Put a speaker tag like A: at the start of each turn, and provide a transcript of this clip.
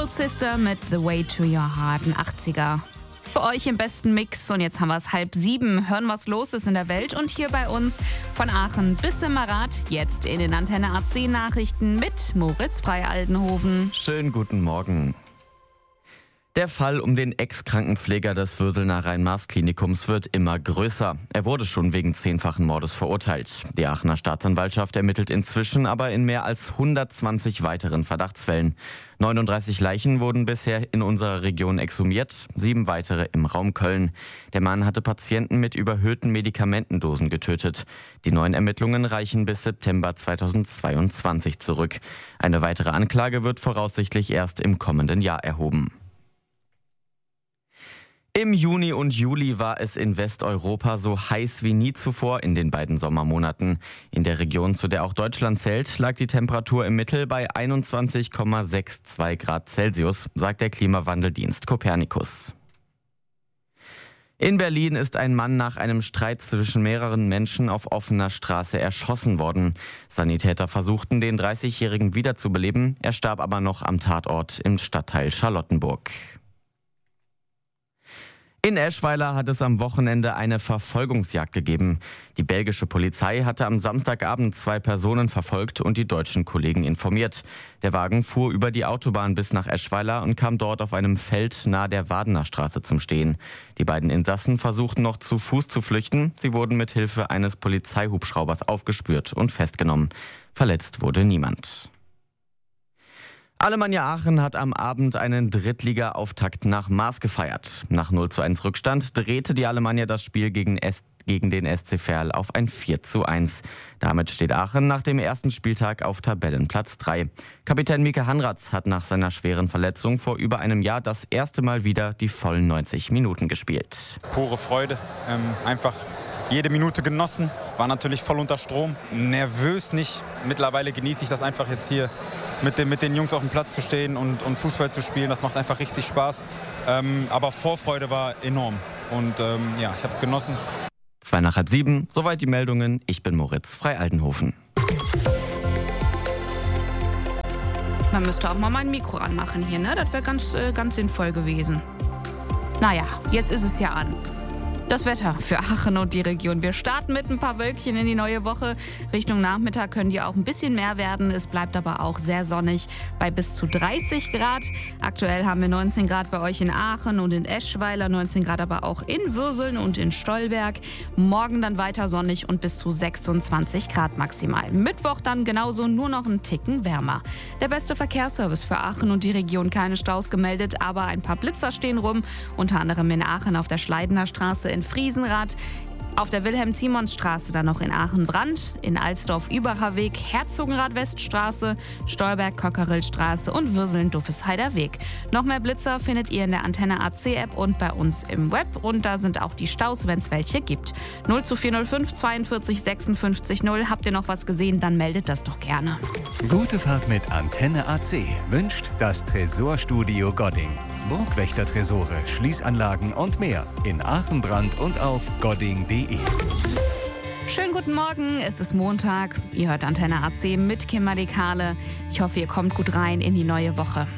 A: Little Sister mit The Way to Your Heart, ein 80er. Für euch im besten Mix und jetzt haben wir es 6:30. Hören, was los ist in der Welt und hier bei uns von Aachen bis Semmerath. Jetzt in den Antenne AC Nachrichten mit Moritz Frei-Aldenhoven.
B: Schönen guten Morgen. Der Fall um den Ex-Krankenpfleger des Würselner Rhein-Maas-Klinikums wird immer größer. Er wurde schon wegen 10-fachen Mordes verurteilt. Die Aachener Staatsanwaltschaft ermittelt inzwischen aber in mehr als 120 weiteren Verdachtsfällen. 39 Leichen wurden bisher in unserer Region exhumiert, 7 weitere im Raum Köln. Der Mann hatte Patienten mit überhöhten Medikamentendosen getötet. Die neuen Ermittlungen reichen bis September 2022 zurück. Eine weitere Anklage wird voraussichtlich erst im kommenden Jahr erhoben. Im Juni und Juli war es in Westeuropa so heiß wie nie zuvor in den beiden Sommermonaten. In der Region, zu der auch Deutschland zählt, lag die Temperatur im Mittel bei 21,62 Grad Celsius, sagt der Klimawandeldienst Copernicus. In Berlin ist ein Mann nach einem Streit zwischen mehreren Menschen auf offener Straße erschossen worden. Sanitäter versuchten, den 30-Jährigen wiederzubeleben. Er starb aber noch am Tatort im Stadtteil Charlottenburg. In Eschweiler hat es am Wochenende eine Verfolgungsjagd gegeben. Die belgische Polizei hatte am Samstagabend 2 Personen verfolgt und die deutschen Kollegen informiert. Der Wagen fuhr über die Autobahn bis nach Eschweiler und kam dort auf einem Feld nahe der Wadener Straße zum Stehen. Die beiden Insassen versuchten noch zu Fuß zu flüchten. Sie wurden mit Hilfe eines Polizeihubschraubers aufgespürt und festgenommen. Verletzt wurde niemand. Alemannia Aachen hat am Abend einen Drittliga-Auftakt nach Maß gefeiert. Nach 0:1 Rückstand drehte die Alemannia das Spiel gegen den SC Verl auf ein 4:1. Damit steht Aachen nach dem ersten Spieltag auf Tabellenplatz 3. Kapitän Mike Hanratz hat nach seiner schweren Verletzung vor über einem Jahr das erste Mal wieder die vollen 90 Minuten gespielt.
C: Pure Freude, einfach jede Minute genossen, war natürlich voll unter Strom, nervös nicht. Mittlerweile genieße ich das einfach jetzt hier mit den Jungs auf dem Platz zu stehen und Fußball zu spielen. Das macht einfach richtig Spaß. Aber Vorfreude war enorm und ich habe es genossen.
B: 6:55, soweit die Meldungen. Ich bin Moritz Frei-Aldenhoven.
A: Man müsste auch mal mein Mikro anmachen hier, ne? Das wäre ganz sinnvoll gewesen. Naja, jetzt ist es ja an. Das Wetter für Aachen und die Region. Wir starten mit ein paar Wölkchen in die neue Woche. Richtung Nachmittag können die auch ein bisschen mehr werden. Es bleibt aber auch sehr sonnig bei bis zu 30 Grad. Aktuell haben wir 19 Grad bei euch in Aachen und in Eschweiler, 19 Grad aber auch in Würseln und in Stolberg. Morgen dann weiter sonnig und bis zu 26 Grad maximal. Mittwoch dann genauso, nur noch einen Ticken wärmer. Der beste Verkehrsservice für Aachen und die Region, keine Staus gemeldet, aber ein paar Blitzer stehen rum. Unter anderem in Aachen auf der Schleidener Straße, in Friesenrath, auf der Wilhelm-Ziemons-Straße dann noch in Aachen-Brand, in Alsdorf-Übacher-Weg, Herzogenrath-Weststraße, Stolberg-Kockerill-Straße und Würseln-Duffesheider-Weg. Noch mehr Blitzer findet ihr in der Antenne AC-App und bei uns im Web. Und da sind auch die Staus, wenn es welche gibt. 02405 42 56 0. Habt ihr noch was gesehen, dann meldet das doch gerne.
D: Gute Fahrt mit Antenne AC wünscht das Tresorstudio Godding. Burgwächter-Tresore, Schließanlagen und mehr in Aachen, Brand und auf godding.de.
A: Schönen guten Morgen, es ist Montag. Ihr hört Antenne AC mit Kim Madikale. Ich hoffe, ihr kommt gut rein in die neue Woche.